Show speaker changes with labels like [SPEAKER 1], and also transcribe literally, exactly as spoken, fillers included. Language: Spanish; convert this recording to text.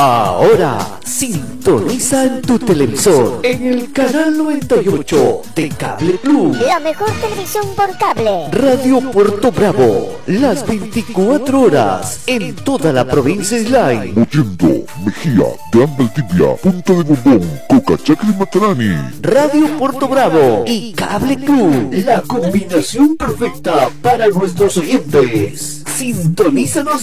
[SPEAKER 1] Ahora sintoniza en tu televisor en el canal noventa y ocho de Cable Club.
[SPEAKER 2] La mejor televisión por cable.
[SPEAKER 1] Radio Puerto Bravo, las veinticuatro horas en toda la provincia de Islay.
[SPEAKER 3] Mollendo, Mejía, de Tibia, Punta de Bombón, Cocachacre y Matarani.
[SPEAKER 1] Radio Puerto Bravo y Cable Club, la combinación perfecta para nuestros oyentes. Sintonízanos